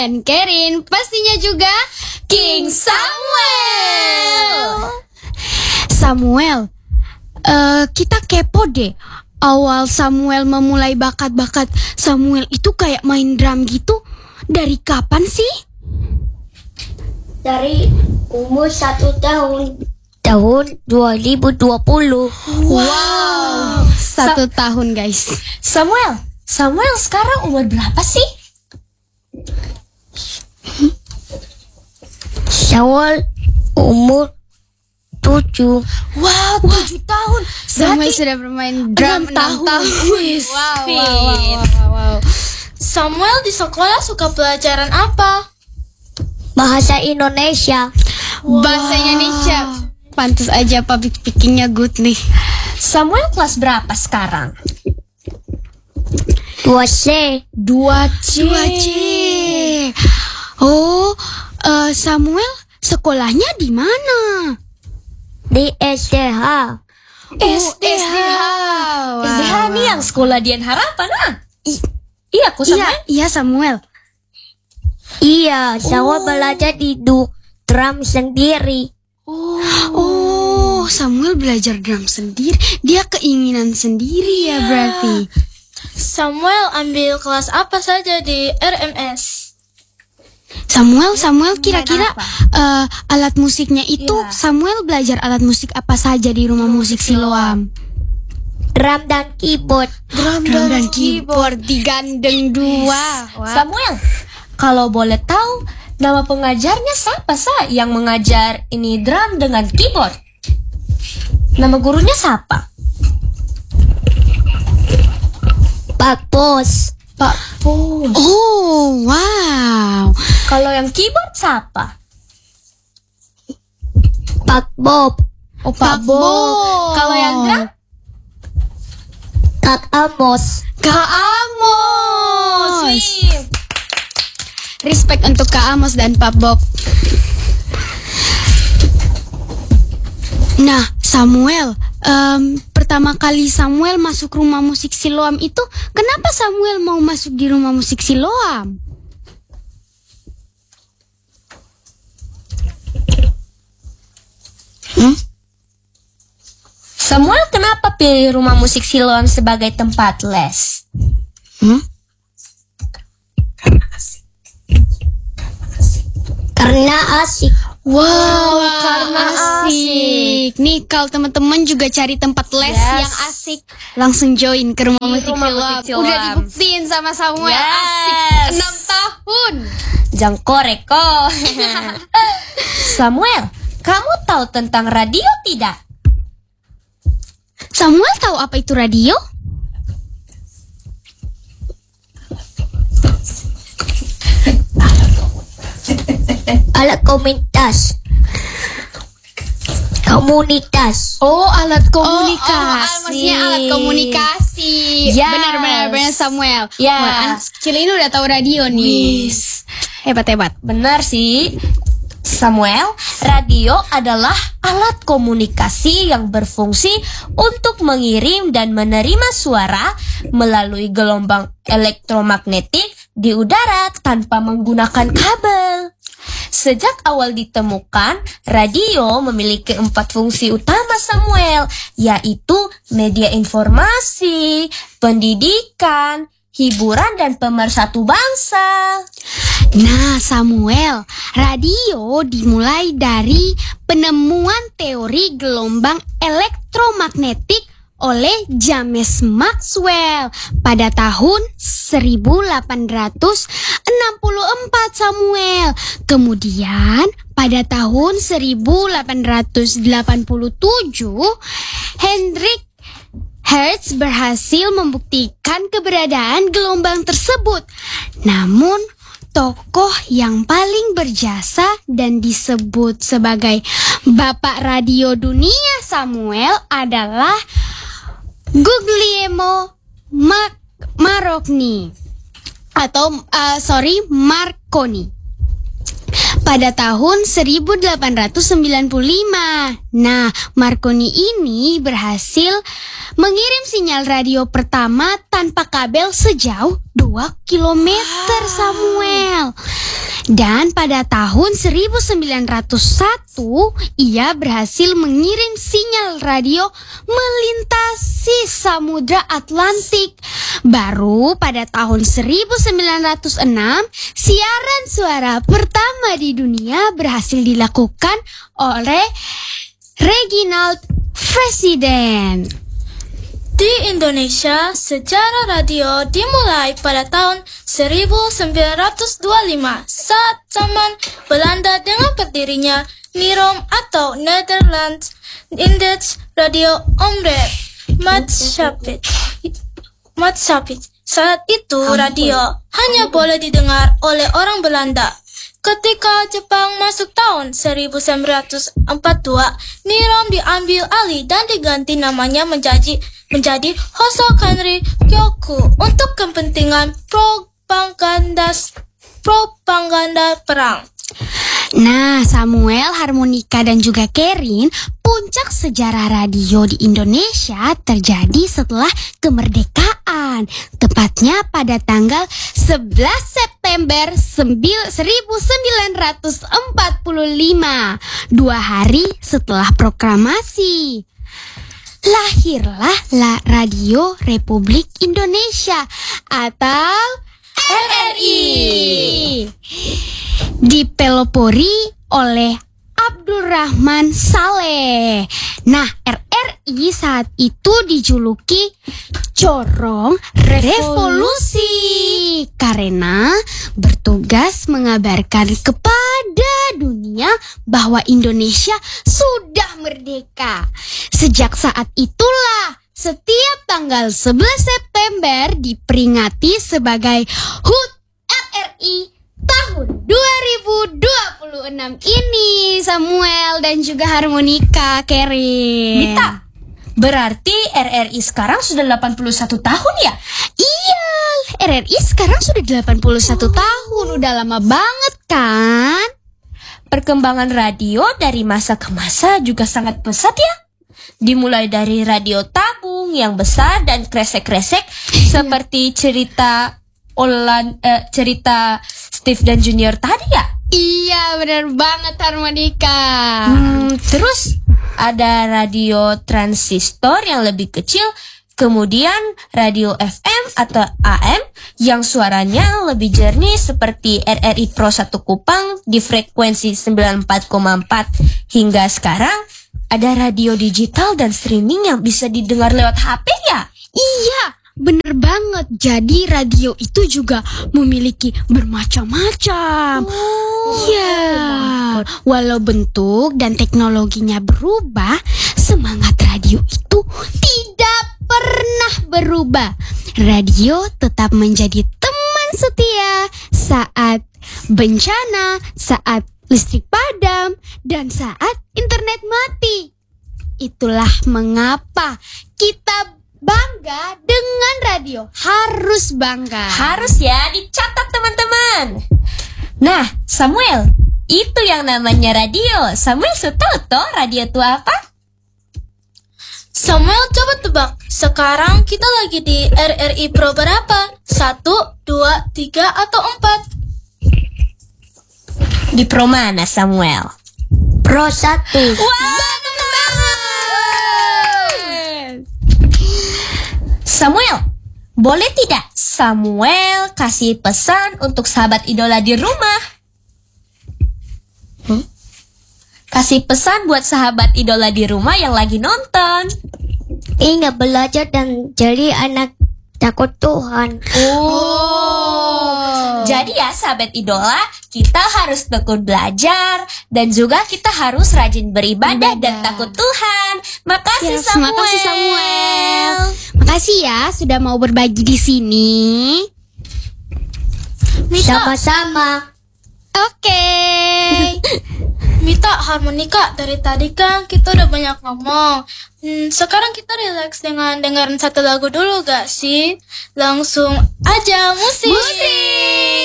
and Kerin, pastinya juga King Samuel. Samuel, kita kepo deh. Awal Samuel memulai bakat-bakat Samuel itu kayak main drum gitu. Dari kapan sih? Dari umur 1 tahun. Tahun 2020. Wow, 1 tahun guys. Samuel sekarang umur berapa sih? Samuel umur 7. Wow, 7 tahun. Samuel sudah bermain drum 6 tahun. Wow. Samuel di sekolah suka pelajaran apa? Bahasa Indonesia. Bahasa Indonesia. Pantas aja public speakingnya good nih. Samuel kelas berapa sekarang? 2C. 2C. Oh, Samuel sekolahnya di mana? Di SDH. SDH. SDH nih yang sekolah Dian Harapan Iya, aku Samuel. Iya Samuel. Iya, Samuel belajar di drum sendiri. Oh, Samuel belajar drum sendiri. Dia keinginan sendiri ya berarti. Samuel ambil kelas apa saja di RMS? Samuel kira-kira alat musiknya itu Samuel belajar alat musik apa saja di rumah musik Siloam? Drum dan keyboard. Drum dan keyboard digandeng 2. Samuel, kalau boleh tahu nama pengajarnya siapa yang mengajar ini drum dengan keyboard? Nama gurunya siapa? Pak Bos. Oh, wow. Kalau yang keyboard siapa? Pak Bob. Oh, Pak Bob. Kalau yang drum? Kak Amos. Kak Amos. Sweet. Respect untuk Kak Amos dan Pak Bob. Nah, Samuel, pertama kali Samuel masuk rumah musik Siloam itu, kenapa Samuel mau masuk di rumah musik Siloam? Samuel kenapa pilih rumah musik Siloam sebagai tempat les? Karena asik. Wow, karena asik. Nih, kalau teman-teman juga cari tempat les yang asik, langsung join ke rumah musik Siloam. Udah dibuktiin sama Samuel, asik 6 tahun. Jangkoreko. Samuel, kamu tahu tentang radio tidak? Samuel tahu apa itu radio? Alat komunitas. Oh, alat komunikasi. Maksudnya alat komunikasi. Yes. Benar Samuel. Yes. Wah, anak kecil ini udah tahu radio nih. Hebat. Benar sih. Samuel, radio adalah alat komunikasi yang berfungsi untuk mengirim dan menerima suara melalui gelombang elektromagnetik di udara tanpa menggunakan kabel. Sejak awal ditemukan, radio memiliki 4 fungsi utama Samuel, yaitu media informasi, pendidikan, hiburan, dan pemersatu bangsa. Nah, Samuel, radio dimulai dari penemuan teori gelombang elektromagnetik oleh James Maxwell pada tahun 1864, Samuel. Kemudian pada tahun 1887, Hendrik Hertz berhasil membuktikan keberadaan gelombang tersebut. Namun, tokoh yang paling berjasa dan disebut sebagai Bapak Radio Dunia Samuel adalah Guglielmo Marconi Marconi pada tahun 1895. Nah, Marconi ini berhasil mengirim sinyal radio pertama tanpa kabel sejauh 2 km, Samuel. Dan pada tahun 1901, ia berhasil mengirim sinyal radio melintasi Samudra Atlantik. Baru pada tahun 1906, siaran suara pertama di dunia berhasil dilakukan oleh Reginald President. Di Indonesia, sejarah radio dimulai pada tahun 1925 saat zaman Belanda dengan berdirinya NIROM atau Netherlands Indische Radio Omroep Maatschappij. Saat itu radio hanya boleh didengar oleh orang Belanda. Ketika Jepang masuk tahun 1942, NIROM diambil alih dan diganti namanya menjadi Hosokanri Kyoku untuk kepentingan propaganda perang. Nah, Samuel, Harmonika, dan juga Kerin, puncak sejarah radio di Indonesia terjadi setelah kemerdekaan. Tepatnya pada tanggal 11 September 1945, 2 hari setelah proklamasi. Lahirlah Radio Republik Indonesia atau RRI. Dipelopori oleh Abdurrahman Saleh. Nah, RRI saat itu dijuluki Corong Revolusi karena bertugas mengabarkan kepada dunia bahwa Indonesia sudah merdeka. Sejak saat itulah setiap tanggal 11 September diperingati sebagai HUT RRI tahun 2026 ini, Samuel dan juga Harmonika, Kerin. Mita, berarti RRI sekarang sudah 81 tahun ya? Iya, RRI sekarang sudah 81 tahun, udah lama banget kan? Perkembangan radio dari masa ke masa juga sangat pesat ya. Dimulai dari radio tabung yang besar dan kresek-kresek seperti cerita Steve dan Junior tadi ya? Iya, benar banget Harmonika. Terus ada radio transistor yang lebih kecil, kemudian radio FM atau AM yang suaranya lebih jernih seperti RRI Pro 1 Kupang di frekuensi 94,4. Hingga sekarang ada radio digital dan streaming yang bisa didengar lewat HP ya? Iya, bener banget. Jadi radio itu juga memiliki bermacam-macam. Iya. Walau bentuk dan teknologinya berubah, semangat radio itu tidak pernah berubah. Radio tetap menjadi teman setia saat bencana, saat listrik padam, dan saat internet mati. Itulah mengapa kita bangga dengan radio. Harus bangga. Harus ya, dicatat teman-teman. Nah, Samuel, itu yang namanya radio. Samuel sudah tahu toh radio itu apa? Samuel, coba tebak. Sekarang kita lagi di RRI Pro berapa? 1, 2, 3, atau 4? Di Pro mana, Samuel? Pro 1. Wah, benar banget. Samuel, boleh tidak Samuel kasih pesan untuk sahabat idola di rumah? Kasih pesan buat sahabat idola di rumah yang lagi nonton. Ingat belajar dan jadi anak takut Tuhan. Jadi ya sahabat idola, kita harus tekun belajar dan juga kita harus rajin beribadah dan takut Tuhan. Makasih Yes, Samuel. makasih Samuel. Makasih ya sudah mau berbagi di sini. Sama-sama. Oke. Mita, Harmonika, dari tadi kan kita udah banyak ngomong. Sekarang kita relax dengan dengerin satu lagu dulu gak sih? Langsung aja musik.